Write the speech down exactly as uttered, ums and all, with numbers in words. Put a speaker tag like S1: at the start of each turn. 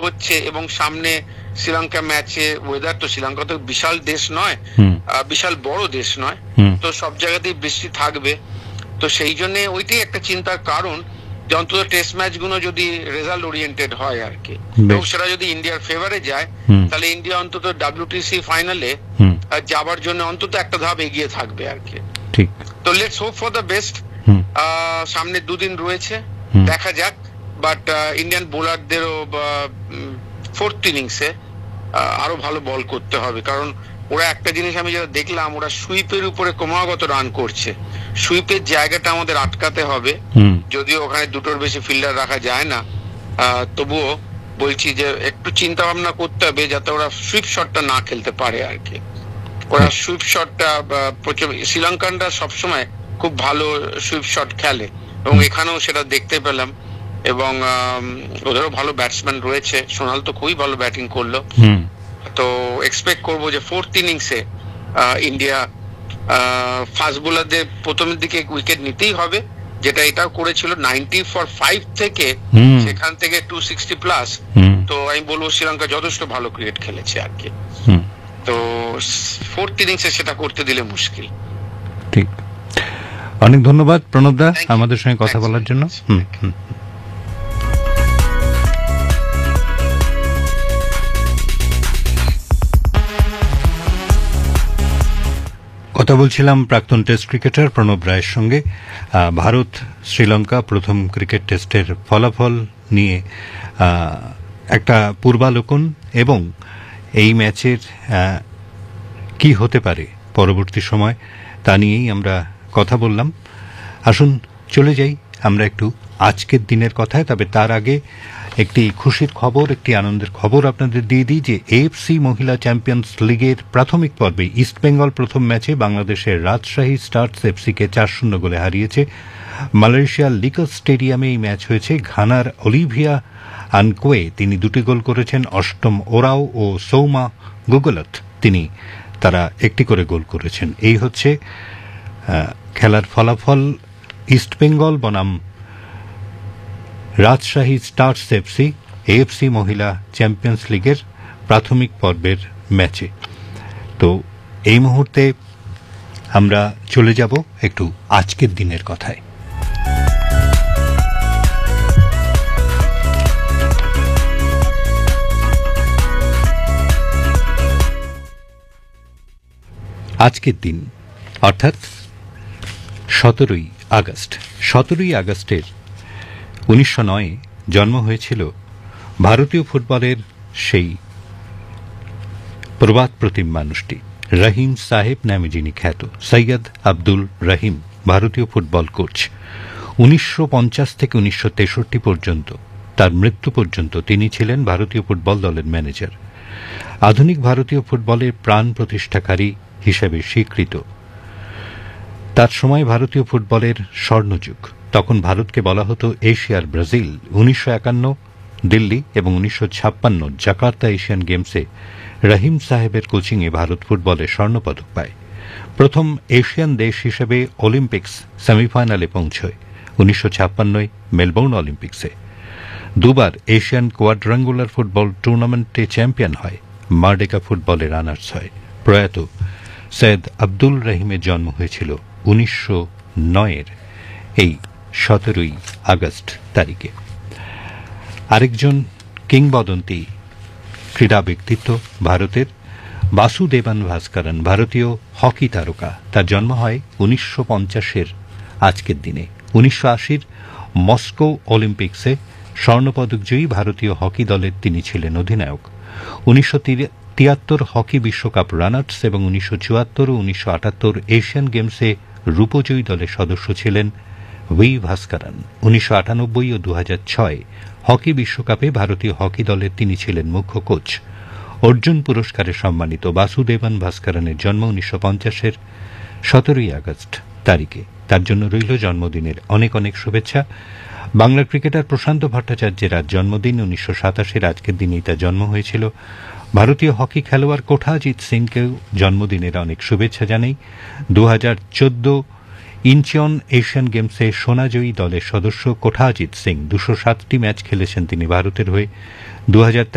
S1: হচ্ছে এবং সামনে শ্রীলঙ্কা ম্যাচে ওয়েদার তো, শ্রীলঙ্কা তো বিশাল দেশ নয়, বিশাল বড় দেশ নয়, তো সব জায়গাতেই বৃষ্টি থাকবে। তো সেই জন্য ওইটাই একটা চিন্তার কারণ যে অন্তত টেস্ট ম্যাচ গুলো যদি রেজাল্ট ওরিয়েন্টেড হয় আর কি, এবং সেটা যদি ইন্ডিয়ার ফেভারে যায় তাহলে ইন্ডিয়া অন্তত ডাব্লিউটিসি ফাইনালে যাবার জন্য অন্তত একটা ধাপ এগিয়ে থাকবে আর কি।
S2: ঠিক।
S1: তো let's hope for the best. সামনে দুদিন রয়েছে, দেখা যাক। বাট ইন্ডিয়ান বোলারদেরও ফোর্থ ইনিংসে আরো ভালো বল করতে হবে, কারণ ওরা একটা জিনিস আমি যেটা দেখলাম, ওরা সুইপের উপরে ক্রমাগত রান করছে। সুইপের জায়গাটা আমাদের আটকাতে হবে, যদিও ওখানে দুটোর বেশি ফিল্ডার রাখা যায় না, তবুও বলছি যে একটু চিন্তা ভাবনা করতে হবে যাতে ওরা সুইপ শটটা না খেলতে পারে আর কি। ওরা সুইপ শটটা, শ্রীলঙ্কানরা সবসময় খুব ভালো সুইপ শট খেলে এবং এখানেও সেটা দেখতে পেলাম, এবং ওদেরও ভালো ব্যাটসম্যান রয়েছে। সোনাল তো খুবই ভালো ব্যাটিং করলো, তো এক্সপেক্ট করবো যে ফোর্থ ইনিংসে ইন্ডিয়া ফাস্ট বোলারদের প্রথমের দিকে উইকেট নিতেই হবে, যেটা এটাও করেছিল নাইনটি ফর ফাইভ থেকে, সেখান থেকে টু সিক্সটি প্লাস। তো আমি বলবো শ্রীলঙ্কা যথেষ্ট ভালো ক্রিকেট খেলেছে আর কি, তো ফোর্থ ইনিংসে সেটা করতে দিলে মুশকিল।
S2: ঠিক, অনেক ধন্যবাদ প্রণব দা আমাদের সঙ্গে কথা বলার জন্য। হুম হুম কথা বলছিলাম প্রাক্তন টেস্ট ক্রিকেটার প্রণব রায়ের সঙ্গে। ভারত শ্রীলঙ্কা প্রথম ক্রিকেট টেস্টের ফলাফল নিয়ে একটা পূর্বালোকন এবং এই ম্যাচের কি হতে পারে পরবর্তী সময় তা নিয়েই আমরা কথা বললাম। আসুন চলে যাই আমরা একটু আজকের দিনের কথায়, তবে তার আগে একটি খুশির খবর, একটি আনন্দের খবর আপনাদের দিয়ে দিই যে এএফসি মহিলা চ্যাম্পিয়ন্স লিগের প্রাথমিক পর্বে ইস্টবেঙ্গল প্রথম ম্যাচে বাংলাদেশের রাজশাহী স্টার্স এফসিকে চার শূন্য গোলে হারিয়েছে। মালয়েশিয়ার লিকস স্টেডিয়ামে এই ম্যাচ হয়েছে। ঘানার অলিভিয়া আনকোয়ে তিনি দুটি গোল করেছেন, অষ্টম ওরাও ও সৌমা গুগলত তিনি তারা একটি করে গোল করেছেন। এই হচ্ছে খেলার ফলাফল। ইস্টবেঙ্গল বনাম রাজশাহী স্টার্স এফসি এএফসি মহিলা চ্যাম্পিয়ন্স লিগের প্রাথমিক পর্বের ম্যাচে। তো এই মুহূর্তে আমরা চলে যাব একটু আজকের দিনের কথায়। আজকের দিন অর্থাৎ সতেরোই আগস্ট। সতেরোই আগস্টের উনিশশো নয়ে জন্ম হয়েছিল ভারতীয় ফুটবলের সেই প্রবাদ প্রতিম মানুষটি, রহিম সাহেব নামে যিনি খ্যাত। সৈয়দ আব্দুল রহিম ভারতীয় ফুটবল কোচ। উনিশশো পঞ্চাশ থেকে উনিশশো তেষট্টি পর্যন্ত, তার মৃত্যু পর্যন্ত তিনি ছিলেন ভারতীয় ফুটবল দলের ম্যানেজার। আধুনিক ভারতীয় ফুটবলের প্রাণ প্রতিষ্ঠাকারী হিসেবে স্বীকৃত। তার সময় ভারতীয় ফুটবলের স্বর্ণযুগ। তখন ভারতকে বলা হতো এশিয়ার ব্রাজিল। উনিশশো একান্ন দিল্লি এবং উনিশশো ছাপ্পান্ন জাকার্তা এশিয়ান গেমসে রহিম সাহেবের কোচিংয়ে ভারত ফুটবলে স্বর্ণপদক পায়। প্রথম এশিয়ান দেশ হিসেবে অলিম্পিক্স সেমিফাইনালে পৌঁছয় উনিশশো ছাপ্পান্নয় মেলবোর্ন অলিম্পিক্সে। দুবার এশিয়ান কোয়াড্রাঙ্গুলার ফুটবল টুর্নামেন্টে চ্যাম্পিয়ন হয়। মার্ডেকা ফুটবলে রানার্স হয়। প্রয়াত সৈয়দ আব্দুল রহিমের জন্ম হয়েছিল উনিশশো নয়ের এই সতেরোই আগস্ট তারিখে। আরেকজন কিংবদন্তি ক্রীড়া ব্যক্তিত্ব ভারতের বাসুদেবান ভাস্করন, ভারতীয় হকি তারকা। তার জন্ম হয় উনিশশো পঞ্চাশের আজকের দিনে। উনিশশো আশির মস্কো অলিম্পিক্সে স্বর্ণপদকজয়ী ভারতীয় হকি দলের তিনি ছিলেন অধিনায়ক। উনিশশো তিয়াত্তর হকি বিশ্বকাপ রানার্স এবং উনিশশো চুয়াত্তর ও উনিশশো আটাত্তর এশিয়ান গেমসে রূপজয়ী দলের সদস্য ছিলেন ভি ভাস্করন। উনিশশো আটানব্বই ও দু হাজার ছয় হকি বিশ্বকাপে ভারতীয় হকি দলের তিনি ছিলেন মুখ্য কোচ। অর্জুন পুরস্কারে সম্মানিত বাসুদেবান ভাস্করনের জন্ম উনিশশো পঞ্চাশের সতেরোই আগস্ট তারিখে। তার জন্য রইল জন্মদিনের অনেক অনেক শুভেচ্ছা। বাংলা ক্রিকেটার প্রশান্ত ভট্টাচার্যের আজ জন্মদিন। উনিশশো সাতাশের আজকের দিনেই তার জন্ম হয়েছিল। ভারতীয় হকি খেলোয়াড় কোঠাজিৎ সিংকেও জন্মদিনের অনেক শুভেচ্ছা জানাই। দু হাজার চোদ্দ ইনচিয়ন এশিয়ান গেমসে সোনাজয়ী দলের সদস্য কোঠাজিৎ সিং। দুশো সাতটি ম্যাচ খেলেছেন তিনি ভারতের হয়ে। দু